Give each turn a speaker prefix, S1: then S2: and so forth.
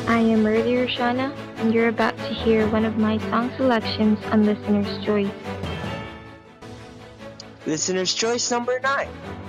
S1: I am Rudy Roshana, and you're about to hear one of my song selections on Listener's Choice.
S2: Listener's Choice number 9.